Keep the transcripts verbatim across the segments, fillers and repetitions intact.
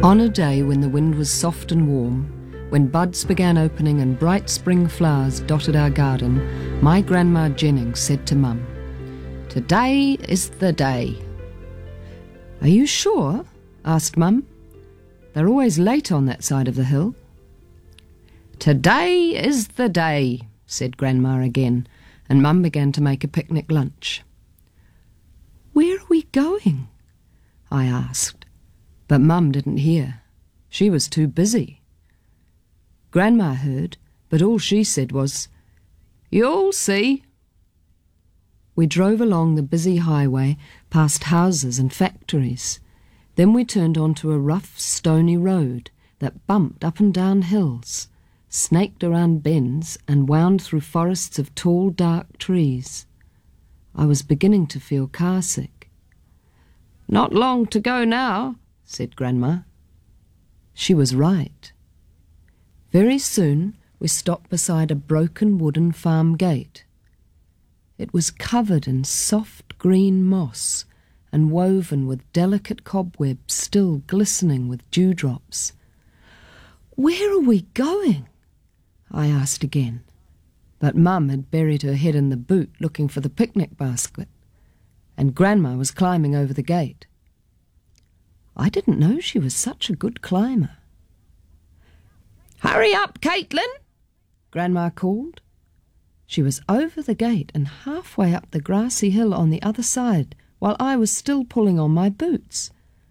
On a day when the wind was soft and warm, when buds began opening and bright spring flowers dotted our garden, my Grandma Jennings said to Mum, "Today is the day." "Are you sure?" asked Mum. "They're always late on that side of the hill." "Today is the day," said Grandma again, and Mum began to make a picnic lunch. "Where are we going?" I asked, but Mum didn't hear. She was too busy. Grandma heard, but all she said was, "You'll see." We drove along the busy highway, past houses and factories. Then we turned onto a rough, stony road that bumped up and down hills, snaked around bends and wound through forests of tall, dark trees. I was beginning to feel car-sick. "Not long to go now," said Grandma. She was right. Very soon we stopped beside a broken wooden farm gate. It was covered in soft green moss and woven with delicate cobwebs still glistening with dewdrops. "Where are we going?" I asked again, but Mum had buried her head in the boot looking for the picnic basket, and Grandma was climbing over the gate. I didn't know she was such a good climber. "Hurry up, Caitlin!" Grandma called. She was over the gate and halfway up the grassy hill on the other side, while I was still pulling on my boots.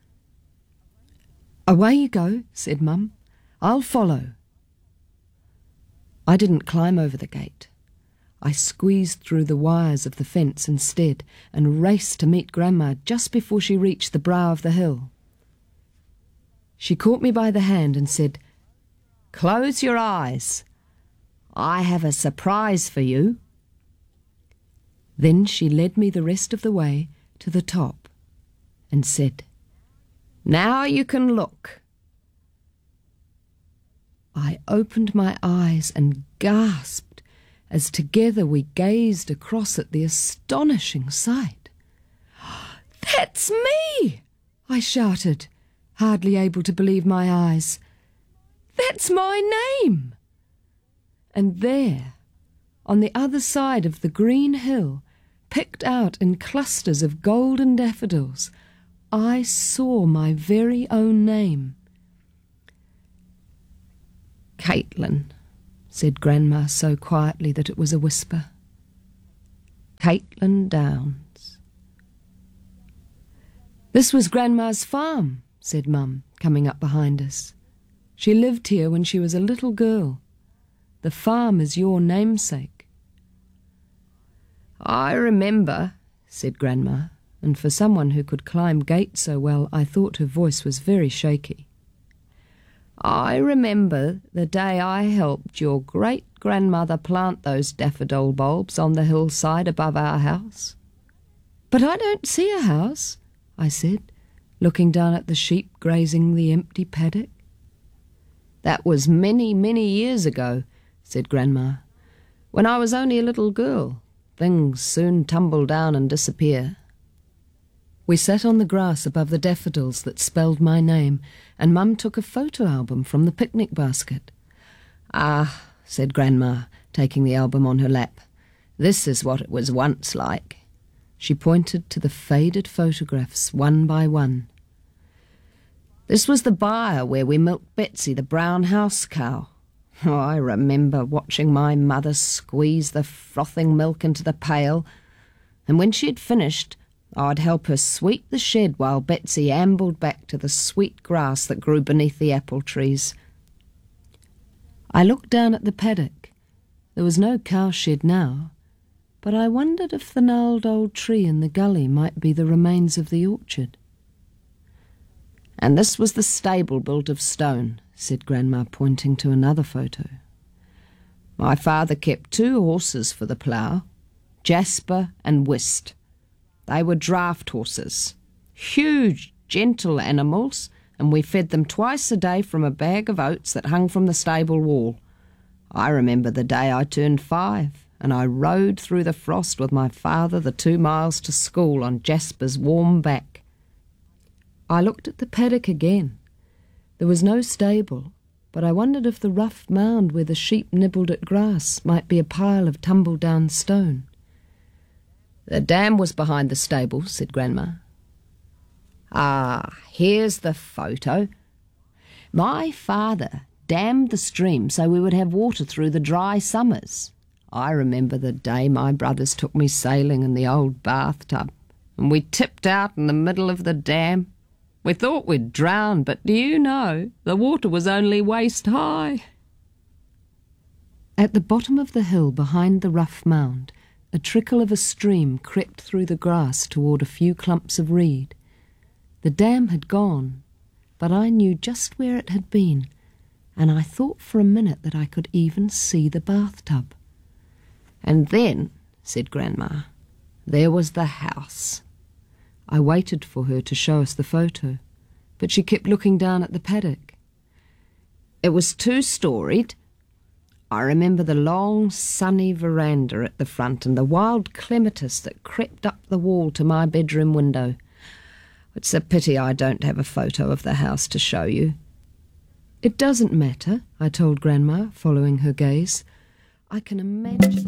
"Away you go," said Mum. "I'll follow." I didn't climb over the gate. I squeezed through the wires of the fence instead and raced to meet Grandma just before she reached the brow of the hill. She caught me by the hand and said, "Close your eyes. I have a surprise for you." Then she led me the rest of the way to the top and said, "Now you can look." I opened my eyes and gasped as together we gazed across at the astonishing sight. "That's me!" I shouted, hardly able to believe my eyes. "That's my name!" And there, on the other side of the green hill, picked out in clusters of golden daffodils, I saw my very own name. "Caitlin," said Grandma so quietly that it was a whisper. "Caitlin Downs." "This was Grandma's farm," said Mum, coming up behind us. "She lived here when she was a little girl. The farm is your namesake." "I remember," said Grandma, and for someone who could climb gates so well, I thought her voice was very shaky. "I remember the day I helped your great-grandmother plant those daffodil bulbs on the hillside above our house." "But I don't see a house," I said, looking down at the sheep grazing the empty paddock. "That was many, many years ago," said Grandma. "When I was only a little girl, things soon tumble down and disappear." We sat on the grass above the daffodils that spelled my name, and Mum took a photo album from the picnic basket. "Ah," said Grandma, taking the album on her lap, "this is what it was once like." She pointed to the faded photographs one by one. "This was the byre where we milked Betsy, the brown house cow. Oh, I remember watching my mother squeeze the frothing milk into the pail, and when she had finished, I'd help her sweep the shed while Betsy ambled back to the sweet grass that grew beneath the apple trees." I looked down at the paddock. There was no cowshed now, but I wondered if the gnarled old tree in the gully might be the remains of the orchard. "And this was the stable built of stone," said Grandma, pointing to another photo. "My father kept two horses for the plough, Jasper and Whist. They were draft horses, huge, gentle animals, and we fed them twice a day from a bag of oats that hung from the stable wall. I remember the day I turned five, and I rode through the frost with my father the two miles to school on Jasper's warm back." I looked at the paddock again. There was no stable, but I wondered if the rough mound where the sheep nibbled at grass might be a pile of tumble-down stone. "The dam was behind the stable," said Grandma. "Ah, here's the photo. My father dammed the stream so we would have water through the dry summers. I remember the day my brothers took me sailing in the old bathtub, and we tipped out in the middle of the dam. We thought we'd drown, but do you know, the water was only waist high." At the bottom of the hill behind the rough mound, a trickle of a stream crept through the grass toward a few clumps of reed. The dam had gone, but I knew just where it had been, and I thought for a minute that I could even see the bathtub. "And then," said Grandma, "there was the house." I waited for her to show us the photo, but she kept looking down at the paddock. "It was two-storied. I remember the long, sunny veranda at the front and the wild clematis that crept up the wall to my bedroom window. It's a pity I don't have a photo of the house to show you." "It doesn't matter," I told Grandma, following her gaze. "I can imagine..."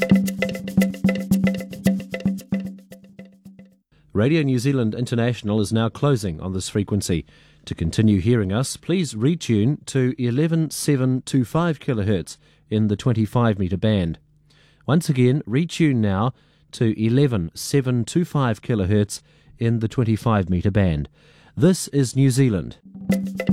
Radio New Zealand International is now closing on this frequency. To continue hearing us, please retune to eleven seven twenty-five kilohertz in the twenty-five metre band. Once again, retune now to eleven seven twenty-five kilohertz in the twenty-five metre band. This is New Zealand.